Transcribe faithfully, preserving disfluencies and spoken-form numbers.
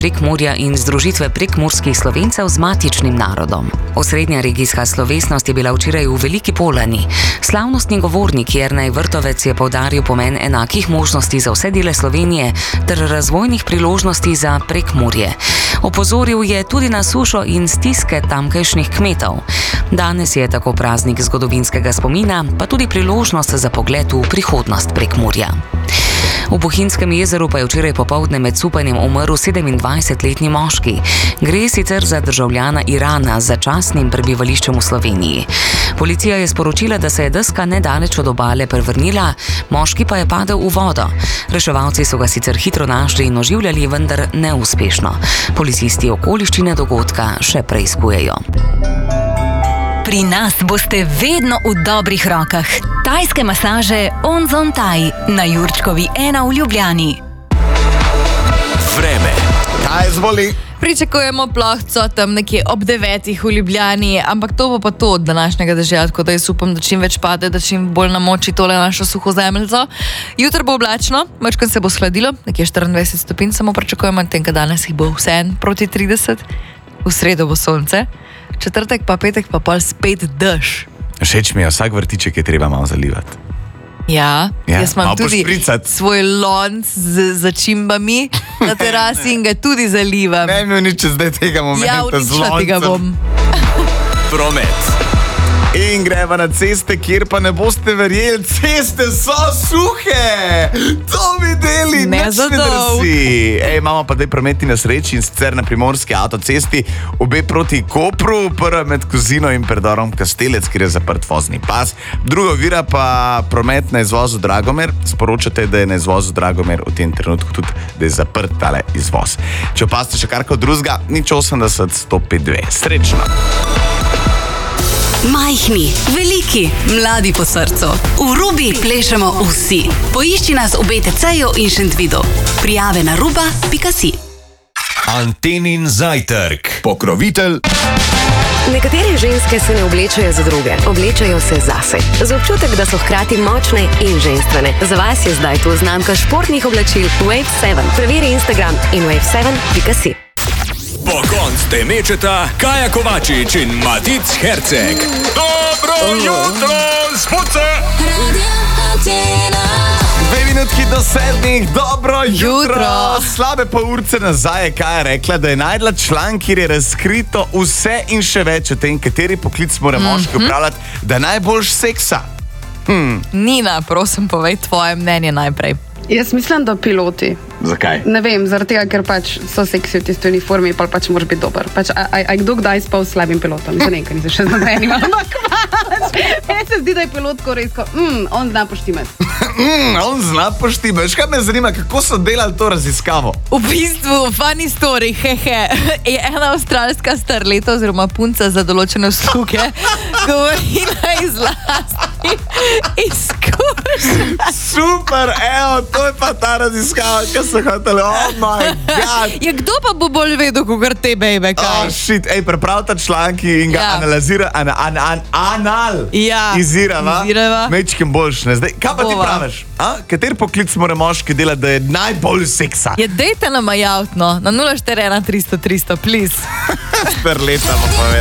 Prekmurja in združitve prekmurskih Slovencev z matičnim narodom. Osrednja regijska slovesnost je bila včeraj v Veliki Polani. Slavnostni govornik Jernej Vrtovec je poudaril pomen enakih možnosti za vse dele Slovenije ter razvojnih priložnosti za Prekmurje. Opozoril je tudi na sušo in stiske tamkajšnjih kmetov. Danes je tako praznik zgodovinskega spomina, pa tudi priložnost za pogled v prihodnost Prekmurja. V Bohinjskem jezeru pa je včeraj popoldne med supanjem umrl sedemindvajsetletni moški. Gre sicer za državljana Irana z začasnim prebivališčem v Sloveniji. Policija je sporočila, da se je deska nedaleč od obale prevrnila, moški pa je padel v vodo. Reševalci so ga sicer hitro našli in oživljali, vendar neuspešno. Policisti okoliščine dogodka še preiskujejo. Pri nas boste vedno v dobrih rokah. Tajske masaže Onzon Thai na Jurčkovi ena v Ljubljani. Vreme. Kaj zvoli? Pričakujemo plohco tam nekje ob devetih v Ljubljani, ampak to bo pa to od današnjega dežja, tako da jaz upam, da čim več pade, da čim bolj namoči tole našo suho zemljico. Jutro bo oblačno, majčkeno se bo shladilo, nekje štiriindvajset stopinj samo pričakujemo, tenka danes jih bo vseeno proti trideset, v sredo bo sonce, četrtek pa petek pa pol spet dež. Všeč mi je, vsak vrtiček je treba malo zalivati. Ja, Ja, jaz imam malo tudi pošpricati. svoj lonc z začimbami na terasi in ga tudi zalivam. Ne mi nič zdaj tega momenta Ja, z uničila tega loncem. bom. Promet. In greva na ceste, kjer pa ne boste verjeli, ceste so suhe! To mi deli, Ne nič za ne dolg. drsi. Ej, imamo pa dej prometni nesreči in sicer na primorski avtocesti, obe proti Kopru, prva med Kozino in predorom Kastelec, kjer je zaprt vozni pas. Druga ovira pa promet na izvozu Dragomer. Sporočate, da je na izvozu Dragomer v tem trenutku tudi, da je zaprt tale izvoz. Če opazite še karkoli drugega, nič osemdeset sto pet dve. Srečno! Majhni, veliki, mladi po srcu. V Rubi plešemo vsi. Poišči nas v bé té céju in Šentvidu. Prijave na ruba pika si. Antenin zajtrk. Pokrovitelj. Nekatere ženske se ne oblečajo za druge, oblečajo se zase. Za občutek, da so hkrati močne in ženstvene. Za vas je zdaj tu znamka športnih oblačil Wave sedem. Preveri Instagram in wave sedem pika si. Po konc te mečeta Kaja Kovačič in Matic Herceg. Dobro jutro, spuce! Dve minutki do sedmih, dobro jutro. Jutro. Slabe pol urce nazaj je Kaja rekla, da je najdla član, kjer je razkrito vse in še več o tem, kateri poklic mora moški upravljati, da najboljš seksa. Nina, prosim, povej tvoje mnenje najprej. Jaz mislim, da piloti. Zakaj? Ne vem, zaradi tega, ker pač so seksi v tisti uniformi, pa pač moraš biti dober. Pač, a, a, a kdo kdaj spal s slabim pilotom? Za nekaj nisem še zamenim, ampak pač. Meni se zdi, da je pilot korejsko, mm, on zna poštimati. Mm, on zna poštima. Veš, kaj me zanima, kako so delali to raziskavo? V bistvu, funny story, hehe, je ena avstralska starleta oziroma punca za določene usluge govorila iz lastnih izkušenj. Super, evo, to je pa ta raziskava, ki so hoteli, oh my god. Ja, kdo pa bo bolj vedel, kot te bejbe, Oh, kaj? shit, ej, prepravta članki in ga Ja. analizira, an, an, an, anal. Ja, Izirava. izirava. Mečkim boljš, ne? Zdaj, kaj pa ti Bova. praviš? A? Kater poklic mora moški delati, da je najbolj seksa? Ja, dejte nam javno, na nula štiri ena tristo tristo, please. Starleta bo povedala.